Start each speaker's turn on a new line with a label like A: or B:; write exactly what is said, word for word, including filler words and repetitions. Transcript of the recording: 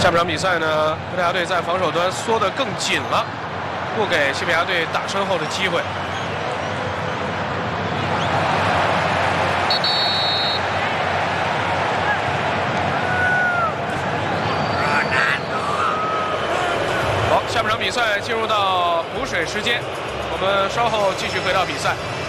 A: 下半场比赛呢，葡萄牙队在防守端缩得更紧了，不给西班牙队打身后的机会。好，下半场比赛进入到补水时间，我们稍后继续回到比赛。